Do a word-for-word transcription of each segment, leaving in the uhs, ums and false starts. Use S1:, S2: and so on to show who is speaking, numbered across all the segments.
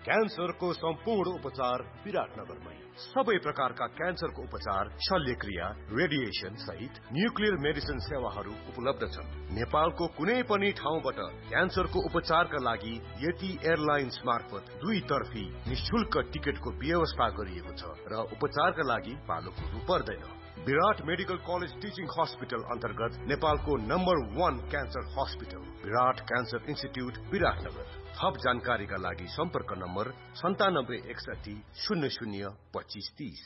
S1: क्यान्सरको सम्पूर्ण उपचार विराटनगरमै। सबै प्रकारका क्यान्सरको उपचार, शल्यक्रिया, रेडिएसन सहित न्युक्लियर मेडिसिन सेवाहरू उपलब्ध छन्। नेपालको कुनै पनि ठाउँबाट क्यान्सरको उपचारका लागि यति एयरलाइन्स मार्फत दुई तर्फी निशुल्क टिकटको व्यवस्था गरिएको छ र उपचारका लागि पालो कुर्नु पर्दैन। विराट मेडिकल कलेज टिचिङ हस्पिटल अन्तर्गत नेपालको नम्बर वान क्यान्सर हस्पिटल विराट क्यान्सर इन्स्टिट्युट विराटनगर। थप जानकारीका लागि सम्पर्क नम्बर सन्तानब्बे एकसठी शून्य शून्य पच्चिस तीस।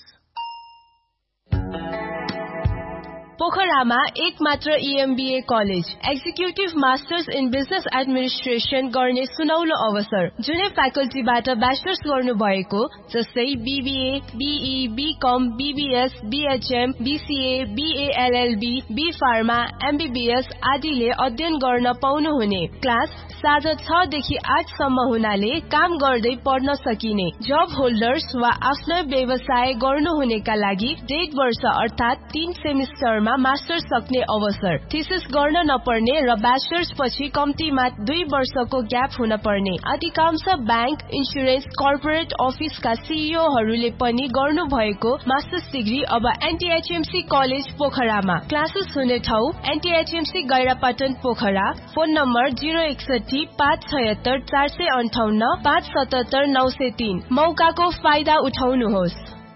S2: पोखरामा एक मात्र ईएमबीए college, executive masters in business administration गर्ने सुनौलो अवसर। जुनै फ्याकल्टीबाट ब्याचलर्स गर्नु भएको जस्तै BBA, be, become, BBS, BHM, BCA, BA LLB, be pharma, MBBS आदिले अध्ययन गर्न पाउनुहुने। क्लास साँझ छ देखि आठ सम्म हुनाले काम गर्दै पढ्न सकिने। जब होल्डर्स वा आफ्नो व्यवसाय गर्नुहुनेका लागि डेढ वर्ष अर्थात तीन सेमिस्टरमा मास्टर्स सक्ने अवसर। थिसिस गर्न नपर्ने र ब्याचलर्स पछि कम्तीमा दुई वर्षको ग्याप हुन पर्ने। अधिकांश ब्याङ्क, इन्सुरेन्स, कर्पोरेट अफिसका सीईओहरूले पनि गर्नु भएको मास्टर्स डिग्री अब एनटीएचएमसी कलेज पोखरामा। क्लासेस हुने ठाउँ एनटीएचएमसी गैरापाटन पोखरा। फोन नम्बर जिरो एकसठी पाँच छयत्तर चार सय अन्ठाउन्न पाँच सतहत्तर नौ सय तीन। मौकाको फाइदा उठाउनुहोस्।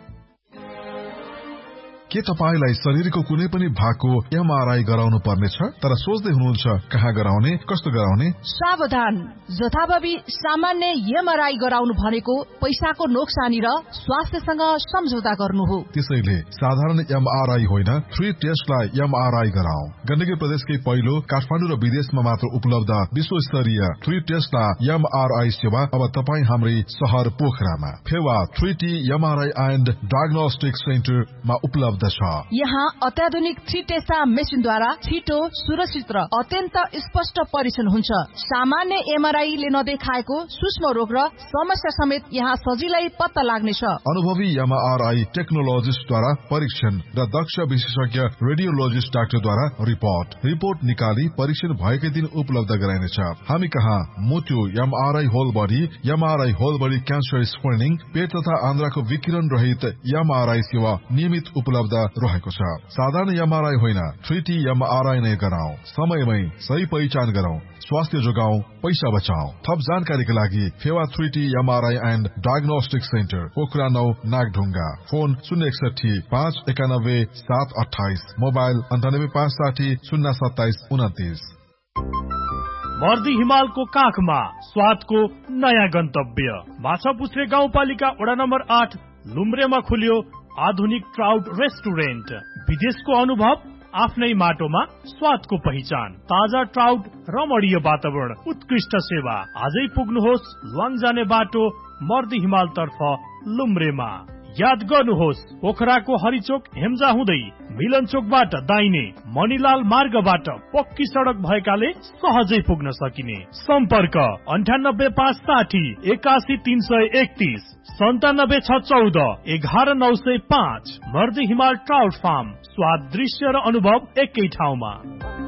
S3: के तपाईलाई शरीरको कुनै पनि भागको एमआरआई गराउनु पर्नेछ तर सोच्दै हुनुहुन्छ कहाँ गराउने, कस्तो गराउने?
S4: सावधान, जथाभावी सामान्य एमआरआई गराउनु भनेको पैसाको नोक्सानी र स्वास्थ्यसँग सम्झौता गर्नु हो।
S3: त्यसैले साधारण एमआरआई होइन, थ्री टेस्टलाई एमआरआई गराऊ। गण्डकी प्रदेशकै पहिलो काठमाडौँ र विदेशमा मात्र उपलब्ध विश्वस्तरीय थ्री टेस्टलाई एमआरआई सेवा अब तपाईँ हाम्रै शहर पोखरामा Phewa three T MRI and diagnostic सेन्टरमा उपलब्ध छ।
S4: यहाँ अत्याधुनिक थ्री टेस्टा मेसिनद्वारा छिटो, सुरक्षित र अत्यन्त स्पष्ट परीक्षण हुन्छ। सामान्य एमआरआईले नदेखाएको सूक्ष्म रोग र समस्या समेत यहाँ सजिलै पत्ता लाग्नेछ।
S3: अनुभवी एमआरआई टेक्नोलोजिस्टद्वारा परीक्षण र दक्ष विशेषज्ञ रेडियोलोजिस्ट डाक्टरद्वारा रिपोर्ट रिपोर्ट निकाली परीक्षण भएकै दिन उपलब्ध गराइनेछ। हामी कहाँ मोटो MRI whole body, MRI whole body cancer screening, पेट तथा आन्द्राको विकिरण रहित एमआरआई सेवा नियमित उपलब्ध रहेको छ। साधारण एमआरआई होइन, थ्री टी एमआरआई नै गराऊ। समयमै सही पहिचान गरौं, स्वास्थ्य जोगाऊ, पैसा बचाऊ। थप जानकारीका लागि Phewa three T MRI and diagnostic centre Pokhara नौ नागढुङ्गा। फोन शून्य एकसठी पाँच एकानब्बे सात अठाइस। मोबाइल अन्ठानब्बे पाँच साठी शून्य सत्ताइस उन्तिस।
S5: मर्दी हिमालको काखमा स्वादको नयाँ गन्तव्य माछापुछ्रे गाउँपालिका वडा नम्बर आठ लुम्ब्रेमा खुल्यो आधुनिक ट्राउट रेस्टुरेन्ट। विदेशको अनुभव आफ्नै माटोमा स्वादको पहिचान, ताजा ट्राउट, रमणीय वातावरण, उत्कृष्ट सेवा। आजै पुग्नुहोस् लुवाङ जाने बाटो मर्दी हिमाल तर्फ लुम्ब्रेमा। याद गर्नुहोस् पोखराको हरिचोक हेम्जा हुँदै मिलन चोकबाट दाहिने मणिलाल मार्गबाट पक्की सडक भएकाले सहजै पुग्न सकिने। सम्पर्क अन्ठानब्बे पाँच साठी एकासी तीन सय एकतीस सन्तानब्बे छ चौध एघार नौ सय पाँच। मर्दी हिमाल ट्राउट फार्म, स्वाद, दृश्य र अनुभव एकै ठाउँमा।